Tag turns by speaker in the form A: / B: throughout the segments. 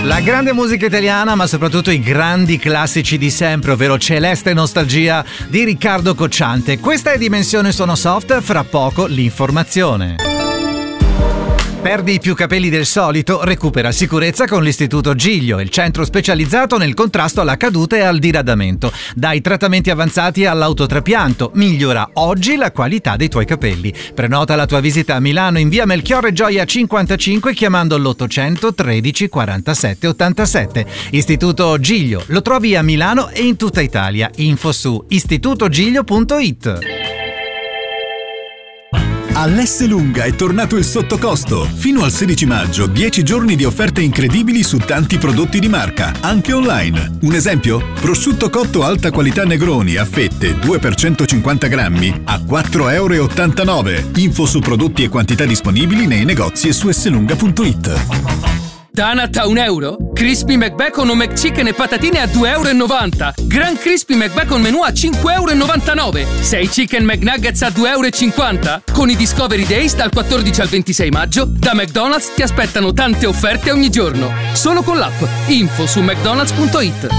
A: La grande musica italiana, ma soprattutto i grandi classici di sempre, ovvero Celeste Nostalgia di Riccardo Cocciante. Questa è Dimensione Suono Soft, fra poco l'informazione. Perdi più capelli del solito? Recupera sicurezza con l'Istituto Giglio, il centro specializzato nel contrasto alla caduta e al diradamento. Dai trattamenti avanzati all'autotrapianto. Migliora oggi la qualità dei tuoi capelli. Prenota la tua visita a Milano in via Melchiorre Gioia 55 chiamando l'800 13 47 87. Istituto Giglio. Lo trovi a Milano e in tutta Italia. Info su istitutogiglio.it.
B: All'Esselunga è tornato il sottocosto. Fino al 16 maggio, 10 giorni di offerte incredibili su tanti prodotti di marca, anche online. Un esempio? Prosciutto cotto alta qualità Negroni a fette 2 per 150 grammi a €4,89. Info su prodotti e quantità disponibili nei negozi e su esselunga.it.
C: Donut a €1? Crispy McBacon o McChicken e patatine a €2,90. Gran Crispy McBacon menù a €5,99. 6 Chicken McNuggets a €2,50. Con i Discovery Days dal 14 al 26 maggio, da McDonald's ti aspettano tante offerte ogni giorno. Solo con l'app. Info su mcdonalds.it.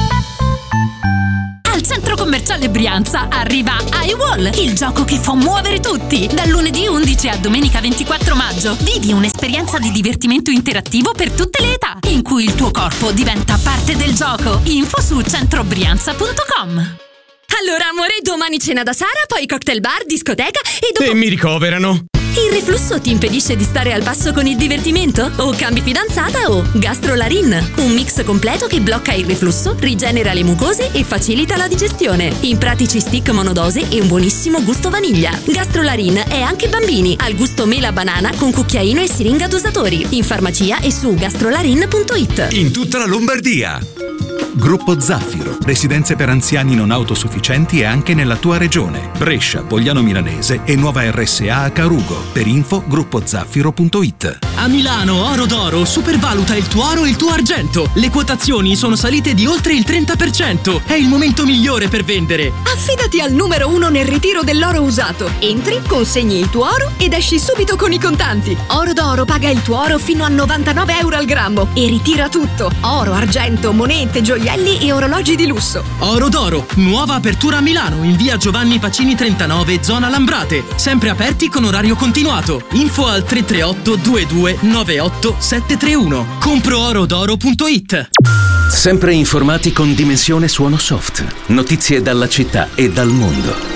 D: Al centro commerciale Brianza arriva iWall, il gioco che fa muovere tutti. Dal lunedì 11 a domenica 24 maggio vivi un'esperienza di divertimento interattivo per tutte le età, in cui il tuo corpo diventa parte del gioco. Info su centrobrianza.com.
E: Allora amore, domani cena da Sara, poi cocktail bar, discoteca e dopo...
C: E mi ricoverano.
E: Il reflusso ti impedisce di stare al passo con il divertimento? O cambi fidanzata o Gastrolarin, un mix completo che blocca il reflusso, rigenera le mucose e facilita la digestione. In pratici stick monodose e un buonissimo gusto vaniglia. Gastrolarin è anche bambini, al gusto mela banana con cucchiaino e siringa dosatori. In farmacia e su gastrolarin.it.
F: In tutta la Lombardia. Gruppo Zaffiro, residenze per anziani non autosufficienti e anche nella tua regione. Brescia, Pogliano Milanese e nuova RSA a Carugo. Per info gruppozaffiro.it.
G: A Milano Oro d'Oro supervaluta il tuo oro e il tuo argento. Le quotazioni sono salite di oltre il 30%. È il momento migliore per vendere.
E: Affidati al numero 1 nel ritiro dell'oro usato. Entri, consegni il tuo oro ed esci subito con i contanti. Oro d'Oro paga il tuo oro fino a €99 al grammo e ritira tutto. Oro, argento, monete, gioielli e orologi di lusso.
G: Oro d'Oro, nuova apertura a Milano in via Giovanni Pacini 39, zona Lambrate. Sempre aperti con orario continuato. Info al 338 22 98 731. Comproorodoro.it.
H: Sempre informati con Dimensione Suono Soft. Notizie dalla città e dal mondo.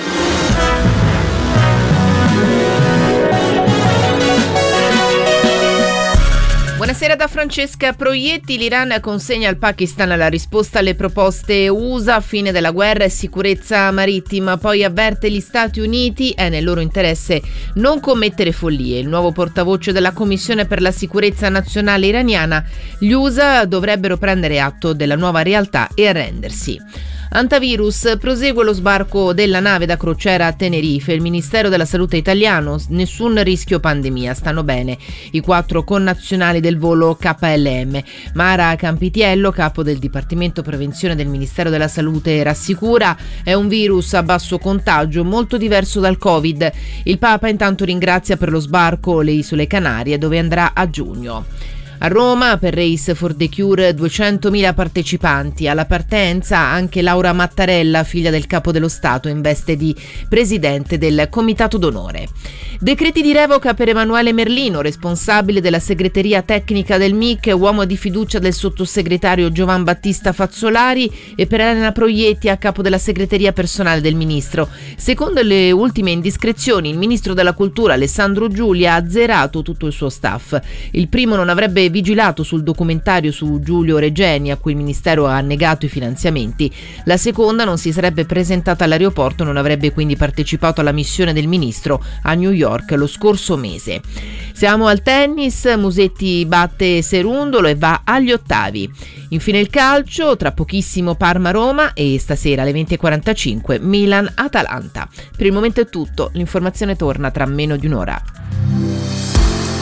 I: Buonasera da Francesca Proietti. L'Iran consegna al Pakistan la risposta alle proposte USA, fine della guerra e sicurezza marittima. Poi avverte gli Stati Uniti, è nel loro interesse non commettere follie. Il nuovo portavoce della Commissione per la sicurezza nazionale iraniana, gli USA dovrebbero prendere atto della nuova realtà e arrendersi. Antivirus, prosegue lo sbarco della nave da crociera a Tenerife. Il Ministero della Salute italiano, nessun rischio pandemia, stanno bene i 4 connazionali del volo KLM. Mara Campitiello, capo del Dipartimento Prevenzione del Ministero della Salute, rassicura: è un virus a basso contagio, molto diverso dal Covid. Il Papa intanto ringrazia per lo sbarco le Isole Canarie, dove andrà a giugno. A Roma, per Race for the Cure, 200.000 partecipanti. Alla partenza anche Laura Mattarella, figlia del Capo dello Stato, in veste di presidente del Comitato d'Onore. Decreti di revoca per Emanuele Merlino, responsabile della segreteria tecnica del MIC, uomo di fiducia del sottosegretario Giovan Battista Fazzolari, e per Elena Proietti, a capo della segreteria personale del ministro. Secondo le ultime indiscrezioni, il ministro della Cultura Alessandro Giulia ha azzerato tutto il suo staff. Il primo non avrebbe vigilato sul documentario su Giulio Regeni, a cui il ministero ha negato i finanziamenti. La seconda non si sarebbe presentata all'aeroporto, non avrebbe quindi partecipato alla missione del ministro a New York lo scorso mese. Siamo al tennis, Musetti batte Serundolo e va agli ottavi. Infine il calcio, tra pochissimo Parma-Roma e stasera alle 20:45 Milan-Atalanta. Per il momento è tutto, l'informazione torna tra meno di un'ora.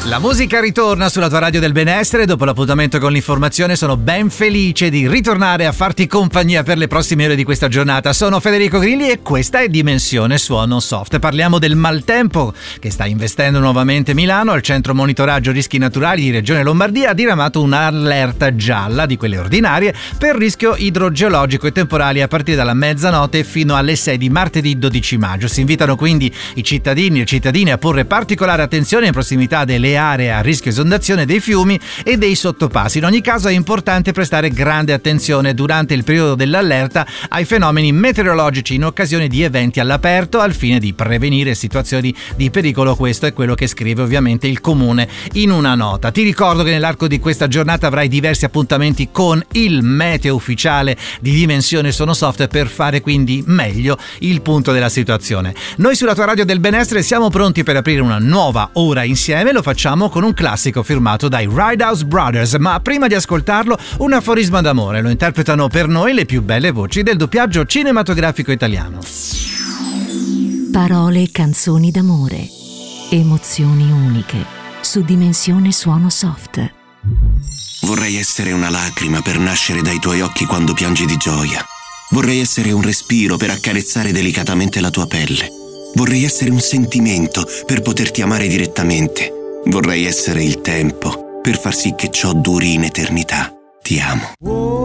A: La musica ritorna sulla tua radio del benessere. Dopo l'appuntamento con l'informazione sono ben felice di ritornare a farti compagnia per le prossime ore di questa giornata. Sono Federico Grilli e questa è Dimensione Suono Soft. Parliamo del maltempo che sta investendo nuovamente Milano. Il centro monitoraggio rischi naturali di Regione Lombardia ha diramato un'allerta gialla, di quelle ordinarie, per rischio idrogeologico e temporali a partire dalla mezzanotte fino alle 6 di martedì 12 maggio. Si invitano quindi i cittadini e cittadine a porre particolare attenzione in prossimità delle aree a rischio esondazione dei fiumi e dei sottopassi. In ogni caso è importante prestare grande attenzione durante il periodo dell'allerta ai fenomeni meteorologici in occasione di eventi all'aperto al fine di prevenire situazioni di pericolo. Questo è quello che scrive ovviamente il comune in una nota. Ti ricordo che nell'arco di questa giornata avrai diversi appuntamenti con il meteo ufficiale di Dimensione Suono Soft per fare quindi meglio il punto della situazione. Noi sulla tua radio del benessere siamo pronti per aprire una nuova ora insieme. Lo facciamo con un classico firmato dai Ridehouse Brothers, ma prima di ascoltarlo un aforisma d'amore. Lo interpretano per noi le più belle voci del doppiaggio cinematografico italiano.
J: Parole e canzoni d'amore, emozioni uniche su Dimensione Suono Soft.
K: Vorrei essere una lacrima per nascere dai tuoi occhi quando piangi di gioia. Vorrei essere un respiro per accarezzare delicatamente la tua pelle. Vorrei essere un sentimento per poterti amare direttamente. Vorrei essere il tempo per far sì che ciò duri in eternità. Ti amo.